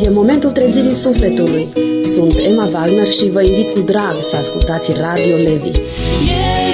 E momentul trezirii sufletului. Sunt Emma Wagner și vă invit cu drag să ascultați Radio Levi.